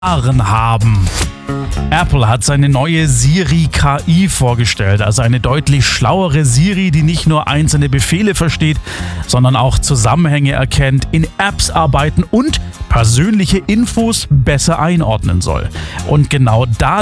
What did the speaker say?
haben. Apple hat seine neue Siri KI vorgestellt, also eine deutlich schlauere Siri, die nicht nur einzelne Befehle versteht, sondern auch Zusammenhänge erkennt, in Apps arbeiten und persönliche Infos besser einordnen soll. Und genau da